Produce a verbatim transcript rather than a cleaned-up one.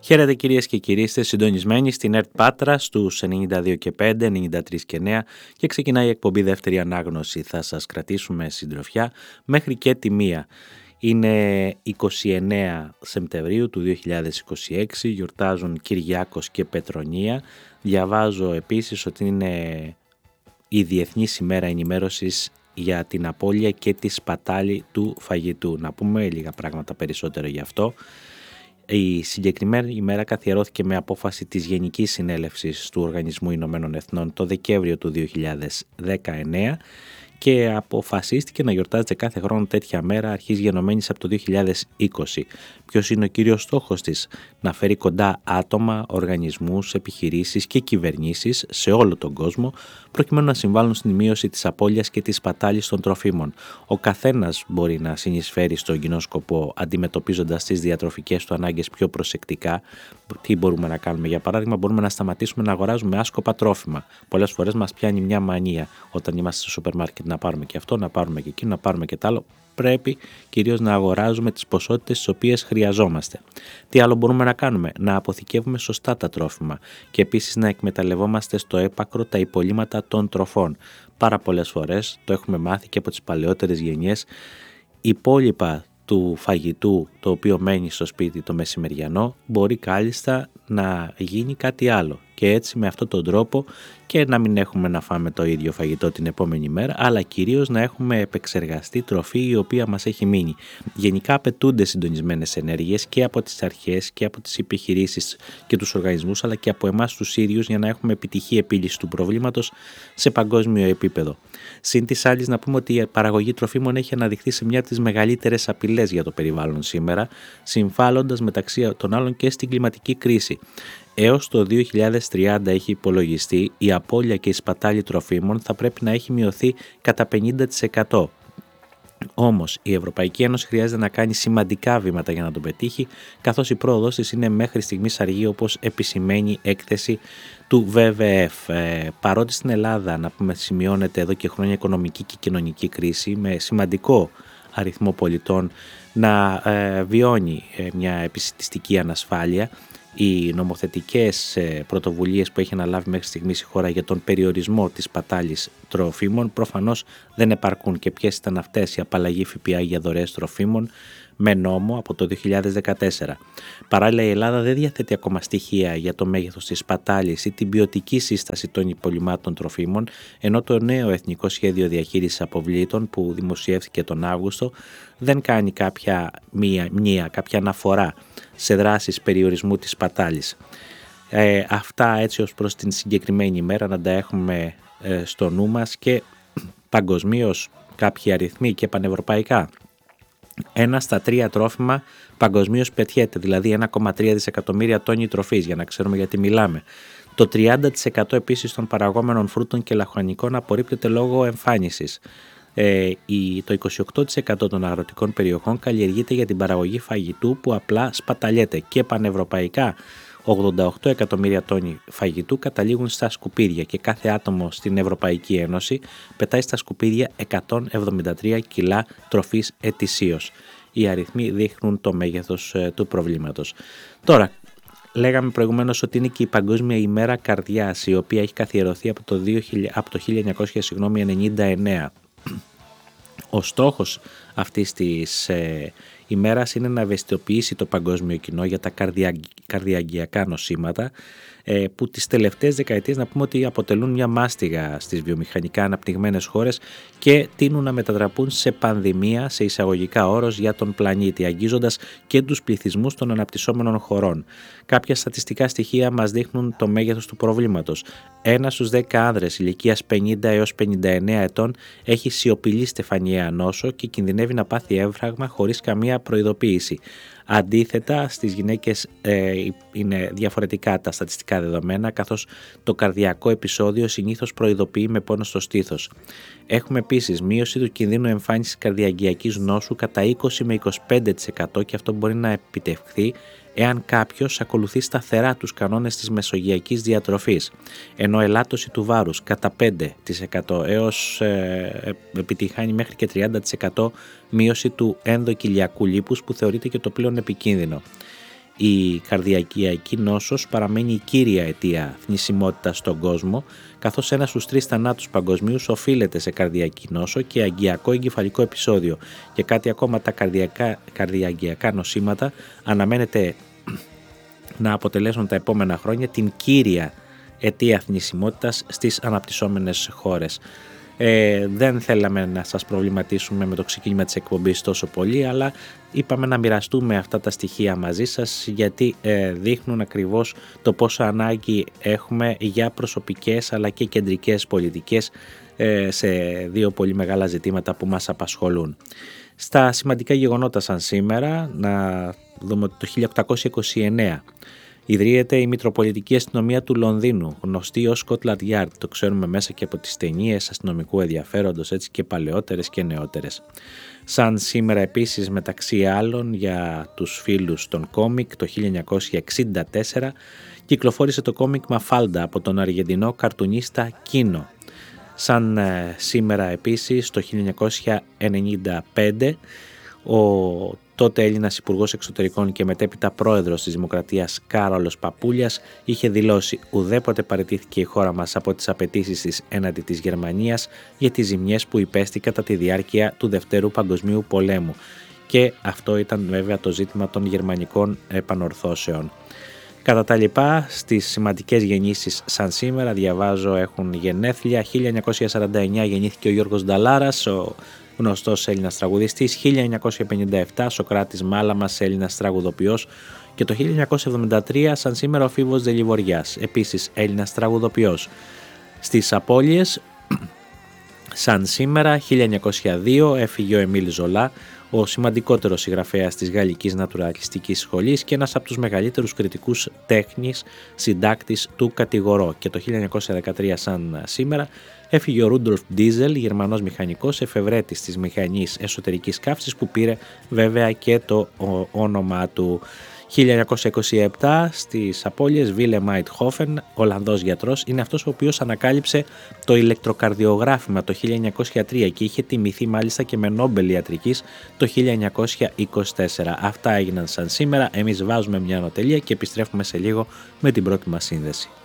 Χαίρετε κυρίες και κύριοι, είστε συντονισμένοι στην ΕΡΤ Πάτρα στους ενενήντα δύο και πέντε, ενενήντα τρία και εννέα και ξεκινάει η εκπομπή Δεύτερη Ανάγνωση. Θα σας κρατήσουμε συντροφιά μέχρι και τη μία. Είναι είκοσι εννέα Σεπτεμβρίου του δύο χιλιάδες είκοσι έξι, γιορτάζουν Κυριάκος και Πετρονία. Διαβάζω επίσης ότι είναι η Διεθνής ημέρα ενημέρωσης για την απώλεια και τη σπατάλη του φαγητού. Να πούμε λίγα πράγματα περισσότερο γι' αυτό. Η συγκεκριμένη ημέρα καθιερώθηκε με απόφαση της Γενικής Συνέλευσης του Οργανισμού Ηνωμένων Εθνών το Δεκέμβριο του δύο χιλιάδες δεκαεννέα και αποφασίστηκε να γιορτάζεται κάθε χρόνο τέτοια μέρα αρχής γενομένης από το δύο χιλιάδες είκοσι. Ποιος είναι ο κύριος στόχος της? Να φέρει κοντά άτομα, οργανισμούς, επιχειρήσεις και κυβερνήσεις σε όλο τον κόσμο προκειμένου να συμβάλλουν στην μείωση της απώλειας και της σπατάλης των τροφίμων. Ο καθένας μπορεί να συνεισφέρει στον κοινό σκοπό αντιμετωπίζοντας τις διατροφικές του ανάγκες πιο προσεκτικά. Τι μπορούμε να κάνουμε? Για παράδειγμα, μπορούμε να σταματήσουμε να αγοράζουμε άσκοπα τρόφιμα. Πολλές φορές μας πιάνει μια μανία όταν είμαστε στο σούπερ μάρκετ να πάρουμε και αυτό, να πάρουμε και εκείνο, να πάρουμε και τ' άλλο. Πρέπει κυρίως να αγοράζουμε τις ποσότητες τις οποίες χρειαζόμαστε. Τι άλλο μπορούμε να κάνουμε? Να αποθηκεύουμε σωστά τα τρόφιμα και επίσης να εκμεταλλευόμαστε στο έπακρο τα υπολείμματα των τροφών. Πάρα πολλές φορές το έχουμε μάθει και από τις παλαιότερες γενιές. Υπόλοιπα του φαγητού το οποίο μένει στο σπίτι το μεσημεριανό μπορεί κάλλιστα να γίνει κάτι άλλο και έτσι με αυτόν τον τρόπο και να μην έχουμε να φάμε το ίδιο φαγητό την επόμενη μέρα, αλλά κυρίως να έχουμε επεξεργαστεί τροφή η οποία μας έχει μείνει. Γενικά απαιτούνται συντονισμένες ενέργειες και από τις αρχές και από τις επιχειρήσεις και τους οργανισμούς, αλλά και από εμάς τους ίδιους για να έχουμε επιτυχή επίλυση του προβλήματος σε παγκόσμιο επίπεδο. Συν της άλλης να πούμε ότι η παραγωγή τροφίμων έχει αναδειχθεί σε μια από τις μεγαλύτερες απειλές για το περιβάλλον σήμερα, συμφάλλοντας μεταξύ των άλλων και στην κλιματική κρίση. Έως το δύο χιλιάδες τριάντα έχει υπολογιστεί η απώλεια και η σπατάλη τροφίμων θα πρέπει να έχει μειωθεί κατά πενήντα τοις εκατό. Όμως η Ευρωπαϊκή Ένωση χρειάζεται να κάνει σημαντικά βήματα για να το πετύχει, καθώς η πρόοδος της είναι μέχρι στιγμής αργή, όπως επισημαίνει έκθεση του ντάμπλιου ντάμπλιου εφ. Ε, παρότι στην Ελλάδα, να πούμε, σημειώνεται εδώ και χρόνια οικονομική και κοινωνική κρίση με σημαντικό αριθμό πολιτών να ε, βιώνει ε, μια επισιτιστική ανασφάλεια, οι νομοθετικές πρωτοβουλίες που έχει αναλάβει μέχρι στιγμής η χώρα για τον περιορισμό της σπατάλης τροφίμων προφανώς δεν επαρκούν. Και ποιες ήταν αυτές? Η απαλλαγή ΦΠΑ για δωρεές τροφίμων με νόμο από το δύο χιλιάδες δεκατέσσερα. Παράλληλα, η Ελλάδα δεν διαθέτει ακόμα στοιχεία για το μέγεθος της σπατάλης ή την ποιοτική σύσταση των υπολειμμάτων τροφίμων, ενώ το νέο Εθνικό Σχέδιο Διαχείρισης Αποβλήτων που δημοσιεύθηκε τον Αύγουστο δεν κάνει κάποια μία, μία, κάποια αναφορά σε δράσεις περιορισμού της σπατάλης. Ε, αυτά έτσι ως προς την συγκεκριμένη ημέρα να τα έχουμε ε, στο νου μας και παγκοσμίως κάποιοι αριθμοί και πανευρωπαϊκά. Ένα στα τρία τρόφιμα παγκοσμίως πετιέται, δηλαδή ένα κόμμα τρία δισεκατομμύρια τόνοι τροφής, για να ξέρουμε γιατί μιλάμε. Το τριάντα τοις εκατό επίσης των παραγόμενων φρούτων και λαχανικών απορρίπτεται λόγω εμφάνισης. Ε, η, το είκοσι οκτώ τοις εκατό των αγροτικών περιοχών καλλιεργείται για την παραγωγή φαγητού που απλά σπαταλιέται και πανευρωπαϊκά. ογδόντα οκτώ εκατομμύρια τόνοι φαγητού καταλήγουν στα σκουπίδια και κάθε άτομο στην Ευρωπαϊκή Ένωση πετάει στα σκουπίδια εκατόν εβδομήντα τρία κιλά τροφής ετησίως. Οι αριθμοί δείχνουν το μέγεθος ε, του προβλήματος. Τώρα, λέγαμε προηγουμένως ότι είναι και η Παγκόσμια ημέρα καρδιάς, η οποία έχει καθιερωθεί από το, δύο χιλιάδες, από το χίλια εννιακόσια ενενήντα εννέα. Ο στόχος αυτής της ε, ημέρας είναι να ευαισθητοποιήσει το παγκόσμιο κοινό για τα καρδια, καρδιαγγειακά νοσήματα ε, που τις τελευταίες δεκαετίες να πούμε ότι αποτελούν μια μάστιγα στις βιομηχανικά αναπτυγμένες χώρες και τείνουν να μετατραπούν σε πανδημία, σε εισαγωγικά όρος, για τον πλανήτη, αγγίζοντας και τους πληθυσμούς των αναπτυσσόμενων χωρών. Κάποια στατιστικά στοιχεία μας δείχνουν το μέγεθος του προβλήματος. Ένα στους δέκα άνδρες ηλικίας πενήντα έως πενήντα εννέα ετών έχει σιωπηλή στεφανιαία νόσο και κινδυνεύει να πάθει έμφραγμα χωρίς καμία προειδοποίηση. Αντίθετα, στις γυναίκες ε, είναι διαφορετικά τα στατιστικά δεδομένα, καθώς το καρδιακό επεισόδιο συνήθως προειδοποιεί με πόνο στο στήθος. Έχουμε επίσης μείωση του κινδύνου εμφάνισης καρδιαγγειακής νόσου κατά είκοσι με είκοσι πέντε τοις εκατό και αυτό μπορεί να επιτευχθεί εάν κάποιος ακολουθεί σταθερά τους κανόνες της μεσογειακής διατροφής, ενώ ελάττωση του βάρους κατά πέντε τοις εκατό έως ε, επιτυχάνει μέχρι και τριάντα τοις εκατό μείωση του ενδοκιλιακού λίπους που θεωρείται και το πλέον επικίνδυνο. η καρδιακιακή νόσος παραμένει η κύρια αιτία θνησιμότητας στον κόσμο, καθώς ένας στους τρεις θανάτους παγκοσμίους οφείλεται σε καρδιακή νόσο και αγκιακό εγκεφαλικό επεισόδιο. Και κάτι ακόμα, τα καρδιακά, καρδιαγγειακά νοσήματα αναμένεται να αποτελέσουν τα επόμενα χρόνια την κύρια αιτία θνησιμότητας στις αναπτυσσόμενες χώρες. Ε, δεν θέλαμε να σας προβληματίσουμε με το ξεκίνημα της εκπομπής τόσο πολύ, αλλά είπαμε να μοιραστούμε αυτά τα στοιχεία μαζί σας, γιατί ε, δείχνουν ακριβώς το πόσο ανάγκη έχουμε για προσωπικές αλλά και κεντρικές πολιτικές ε, σε δύο πολύ μεγάλα ζητήματα που μας απασχολούν. Στα σημαντικά γεγονότα σαν σήμερα, να δούμε ότι το χίλια οκτακόσια είκοσι εννέα ιδρύεται η Μητροπολιτική Αστυνομία του Λονδίνου, γνωστή ως Scotland Yard. Το ξέρουμε μέσα και από τις ταινίες αστυνομικού ενδιαφέροντος, έτσι και παλαιότερες και νεότερες. Σαν σήμερα επίσης, μεταξύ άλλων, για τους φίλους των κόμικ, το χίλια εννιακόσια εξήντα τέσσερα κυκλοφόρησε το κόμικ Μαφάλντα από τον Αργεντινό καρτουνίστα Κίνο. Σαν ε, σήμερα επίσης, το χίλια εννιακόσια ενενήντα πέντε, ο τότε Έλληνας Υπουργός Εξωτερικών και μετέπειτα πρόεδρος της Δημοκρατίας Κάρολος Παπούλιας είχε δηλώσει: «Ουδέποτε παραιτήθηκε η χώρα μας από τις απαιτήσεις της έναντι της Γερμανίας για τις ζημιές που υπέστη κατά τη διάρκεια του Δευτέρου Παγκοσμίου Πολέμου». Και αυτό ήταν βέβαια το ζήτημα των γερμανικών επανορθώσεων. Κατά τα λοιπά, στις σημαντικές γεννήσεις σαν σήμερα, διαβάζω, έχουν γενέθλια. χίλια εννιακόσια σαράντα εννέα γεννήθηκε ο Γιώργος Νταλάρας, ο γνωστός Έλληνας τραγουδιστής. χίλια εννιακόσια πενήντα επτά Σοκράτης Μάλαμας, Έλληνας τραγουδοποιός. Και το χίλια εννιακόσια εβδομήντα τρία σαν σήμερα ο Φίβος Δελιβοριάς, επίσης Έλληνας τραγουδοποιός. Στις απώλειες, σαν σήμερα χίλια εννιακόσια δύο έφυγε ο Εμίλ Ζολά, ο σημαντικότερος συγγραφέας της Γαλλικής Νατουραλιστικής Σχολής και ένας από τους μεγαλύτερους κριτικούς τέχνης, συντάκτης του Κατηγορώ. Και το χίλια εννιακόσια δεκατρία σαν σήμερα έφυγε ο Ρούντολφ Ντίζελ, Γερμανός μηχανικός, εφευρέτης της μηχανής εσωτερικής καύσης, που πήρε βέβαια και το όνομά του. χίλια εννιακόσια είκοσι επτά στις απώλειες, Βίλεμ Άιτχόφεν, Ολλανδός γιατρός, είναι αυτός ο οποίος ανακάλυψε το ηλεκτροκαρδιογράφημα το χίλια εννιακόσια τρία και είχε τιμηθεί μάλιστα και με Νόμπελ ιατρικής το χίλια εννιακόσια είκοσι τέσσερα. Αυτά έγιναν σαν σήμερα. Εμείς βάζουμε μια ανωτελεία και επιστρέφουμε σε λίγο με την πρώτη μας σύνδεση.